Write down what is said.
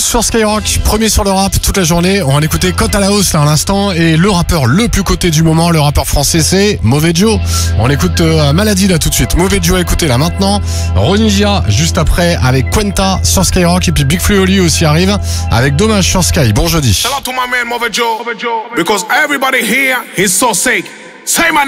sur Skyrock, premier sur le rap toute la journée. On va écouter Cote à la hausse là à l'instant. Et le rappeur le plus coté du moment, le rappeur français, c'est Mauvais Joe. On écoute Maladie là tout de suite. Mauvais Joe à écouter là maintenant. Ronisia juste après avec Quenta sur Skyrock. Et puis Big Flo et Oli aussi arrive avec Dommage sur Sky. Bon jeudi. Shout out to my man Mauvais Joe, because everybody here is so sick. Say my name.